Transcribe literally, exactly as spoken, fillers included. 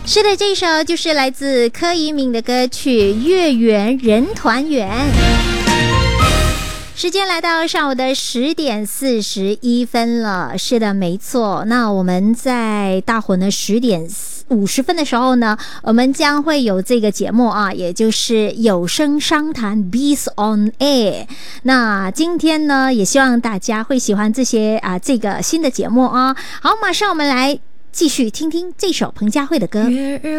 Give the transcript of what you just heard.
是的，这首就是来自柯以敏的歌曲《月圆人团圆》。时间来到上午的十点四十一分了。是的，没错。那我们在大伙呢十点五十分的时候呢，我们将会有这个节目啊，也就是有声商谈 Bees on Air。那今天呢，也希望大家会喜欢这些啊这个新的节目啊。好，马上我们来继续听听这首彭佳慧的歌。